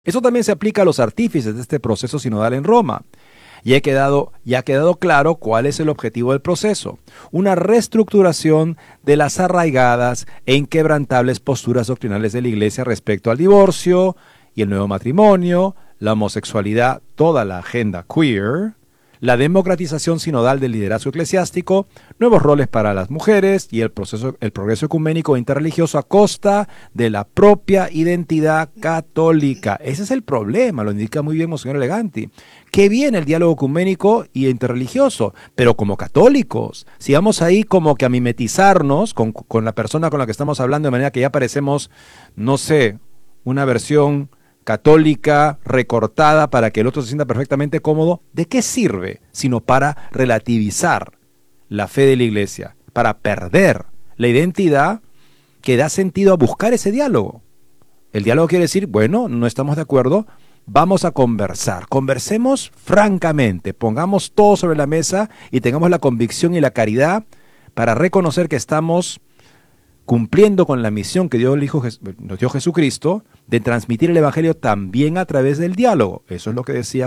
Eso también se aplica a los artífices de este proceso sinodal en Roma. Ya ha quedado claro cuál es el objetivo del proceso: una reestructuración de las arraigadas e inquebrantables posturas doctrinales de la Iglesia respecto al divorcio y el nuevo matrimonio, la homosexualidad, toda la agenda queer, la democratización sinodal del liderazgo eclesiástico, nuevos roles para las mujeres y el progreso ecuménico e interreligioso a costa de la propia identidad católica. Ese es el problema, lo indica muy bien Monseñor Eleganti. Qué bien el diálogo ecuménico y interreligioso, pero como católicos, si vamos ahí como que a mimetizarnos con la persona con la que estamos hablando de manera que ya parecemos, no sé, una versión católica recortada para que el otro se sienta perfectamente cómodo, ¿de qué sirve? Sino para relativizar la fe de la Iglesia, para perder la identidad que da sentido a buscar ese diálogo. El diálogo quiere decir, bueno, no estamos de acuerdo, vamos a conversar, conversemos francamente, pongamos todo sobre la mesa y tengamos la convicción y la caridad para reconocer que estamos cumpliendo con la misión que nos dio Jesucristo de transmitir el Evangelio también a través del diálogo. Eso es lo que decía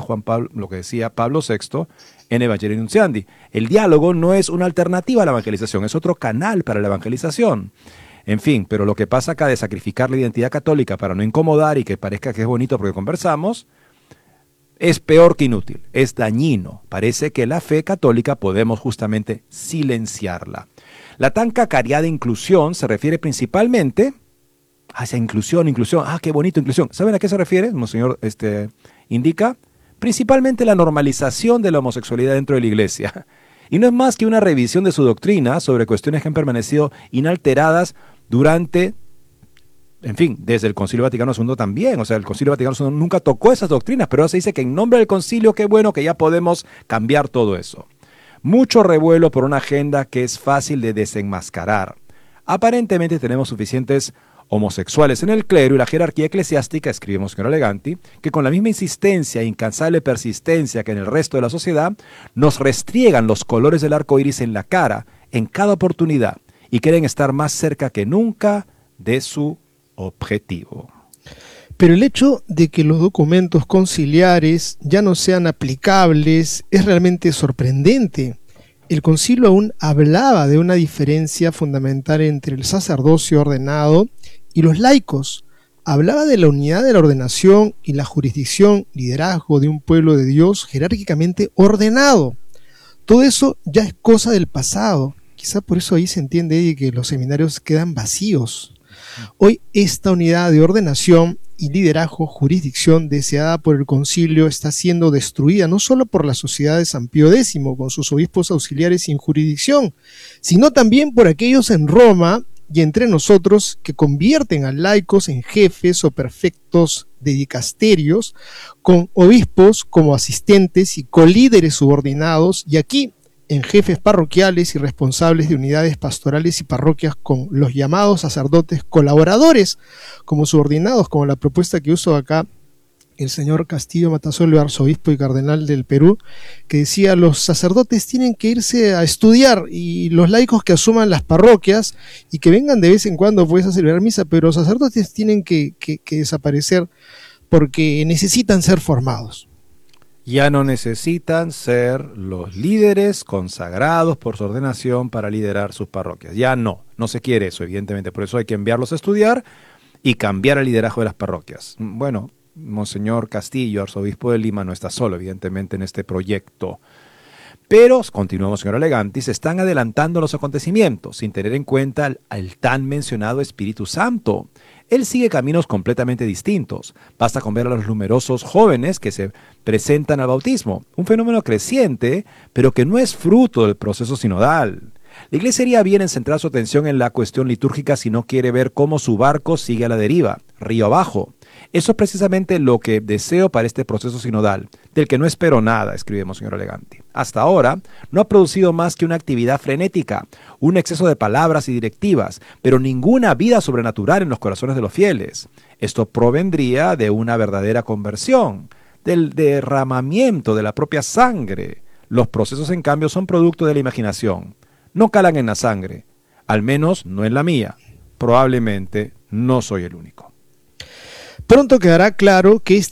Pablo VI en Evangelii Nuntiandi. El diálogo no es una alternativa a la evangelización, es otro canal para la evangelización. En fin, pero lo que pasa acá de sacrificar la identidad católica para no incomodar y que parezca que es bonito porque conversamos, es peor que inútil, es dañino. Parece que la fe católica podemos justamente silenciarla. La tan cacareada inclusión se refiere principalmente a esa inclusión, qué bonito inclusión. ¿Saben a qué se refiere? Monseñor indica principalmente la normalización de la homosexualidad dentro de la Iglesia. Y no es más que una revisión de su doctrina sobre cuestiones que han permanecido inalteradas durante, en fin, desde el Concilio Vaticano II también. O sea, el Concilio Vaticano II nunca tocó esas doctrinas, pero ahora se dice que en nombre del concilio, qué bueno que ya podemos cambiar todo eso. Mucho revuelo por una agenda que es fácil de desenmascarar. Aparentemente tenemos suficientes homosexuales en el clero y la jerarquía eclesiástica, escribe Monseñor Eleganti, que con la misma insistencia e incansable persistencia que en el resto de la sociedad, nos restriegan los colores del arco iris en la cara en cada oportunidad y quieren estar más cerca que nunca de su objetivo. Pero el hecho de que los documentos conciliares ya no sean aplicables es realmente sorprendente. El concilio aún hablaba de una diferencia fundamental entre el sacerdocio ordenado y los laicos. Hablaba de la unidad de la ordenación y la jurisdicción, liderazgo de un pueblo de Dios jerárquicamente ordenado. Todo eso ya es cosa del pasado. Quizá por eso ahí se entiende que los seminarios quedan vacíos. Hoy esta unidad de ordenación y liderazgo, jurisdicción deseada por el concilio está siendo destruida no solo por la sociedad de San Pío X con sus obispos auxiliares sin jurisdicción, sino también por aquellos en Roma y entre nosotros que convierten a laicos en jefes o prefectos de dicasterios, con obispos como asistentes y colíderes subordinados, y aquí en jefes parroquiales y responsables de unidades pastorales y parroquias con los llamados sacerdotes colaboradores como subordinados, como la propuesta que usó acá el señor Castillo Matasoleo, arzobispo y cardenal del Perú, que decía: los sacerdotes tienen que irse a estudiar y los laicos que asuman las parroquias y que vengan de vez en cuando pues a celebrar misa, pero los sacerdotes tienen que desaparecer porque necesitan ser formados. Ya no necesitan ser los líderes consagrados por su ordenación para liderar sus parroquias. Ya no se quiere eso, evidentemente. Por eso hay que enviarlos a estudiar y cambiar el liderazgo de las parroquias. Bueno, Monseñor Castillo, arzobispo de Lima, no está solo, evidentemente, en este proyecto. Pero, continúa Monseñor Eleganti, se están adelantando los acontecimientos sin tener en cuenta al tan mencionado Espíritu Santo. Él sigue caminos completamente distintos. Basta con ver a los numerosos jóvenes que se presentan al bautismo, un fenómeno creciente, pero que no es fruto del proceso sinodal. La Iglesia haría bien en centrar su atención en la cuestión litúrgica si no quiere ver cómo su barco sigue a la deriva, río abajo. Eso es precisamente lo que deseo para este proceso sinodal, del que no espero nada, escribe Monseñor Eleganti. Hasta ahora no ha producido más que una actividad frenética, un exceso de palabras y directivas, pero ninguna vida sobrenatural en los corazones de los fieles. Esto provendría de una verdadera conversión, del derramamiento de la propia sangre. Los procesos, en cambio, son producto de la imaginación. No calan en la sangre, al menos no en la mía. Probablemente no soy el único. Pronto quedará claro que